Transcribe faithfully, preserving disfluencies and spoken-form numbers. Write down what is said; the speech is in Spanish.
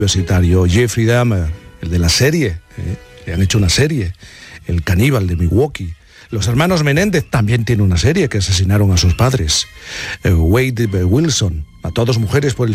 universitario. Jeffrey Dahmer, el de la serie, ¿eh? Le han hecho una serie. El caníbal de Milwaukee. Los hermanos Menéndez también tienen una serie que asesinaron a sus padres. Eh, Wade Wilson mató a dos mujeres por el